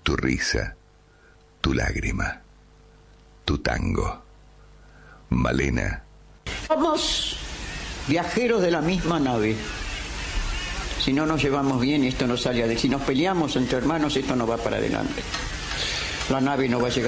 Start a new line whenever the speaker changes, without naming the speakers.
tu risa, tu lágrima, tu tango. Malena.
Somos viajeros de la misma nave. Si no nos llevamos bien, esto no sale adelante. Si nos peleamos entre hermanos, esto no va para adelante. La nave no va a llegar.